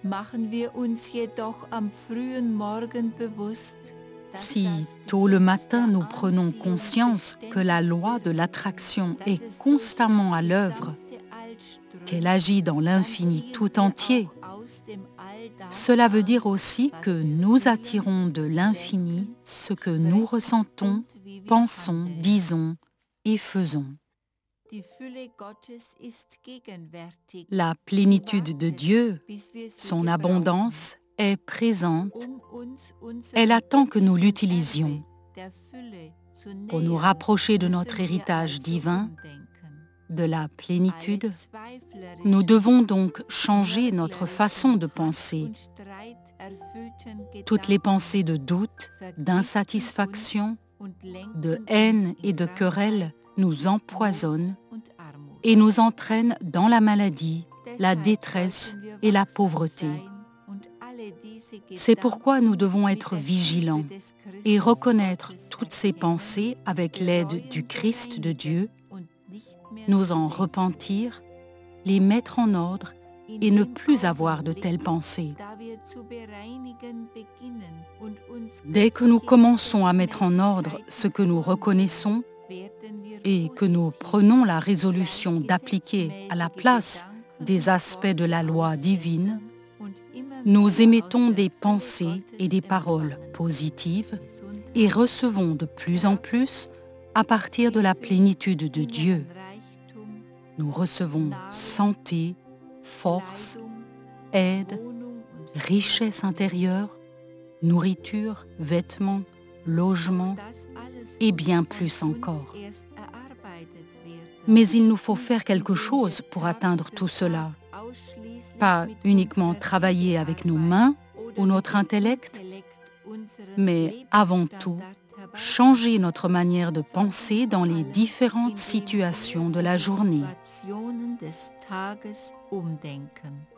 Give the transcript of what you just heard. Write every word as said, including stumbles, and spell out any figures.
Machen wir uns jedoch am frühen Morgen bewusst, Si tôt le matin nous prenons conscience que la loi de l'attraction est constamment à l'œuvre, qu'elle agit dans l'infini tout entier, cela veut dire aussi que nous attirons de l'infini ce que nous ressentons, pensons, disons et faisons. La plénitude de Dieu, son abondance, est présente. Elle attend que nous l'utilisions pour nous rapprocher de notre héritage divin, de la plénitude. Nous devons donc changer notre façon de penser. Toutes les pensées de doute, d'insatisfaction, de haine et de querelle nous empoisonnent et nous entraînent dans la maladie, la détresse et la pauvreté. C'est pourquoi nous devons être vigilants et reconnaître toutes ces pensées avec l'aide du Christ de Dieu, nous en repentir, les mettre en ordre et ne plus avoir de telles pensées. Dès que nous commençons à mettre en ordre ce que nous reconnaissons et que nous prenons la résolution d'appliquer à la place des aspects de la loi divine, nous émettons des pensées et des paroles positives et recevons de plus en plus à partir de la plénitude de Dieu. Nous recevons santé, force, aide, richesse intérieure, nourriture, vêtements, logement et bien plus encore. Mais il nous faut faire quelque chose pour atteindre tout cela. Pas uniquement travailler avec nos mains ou notre intellect, mais avant tout, changer notre manière de penser dans les différentes situations de la journée.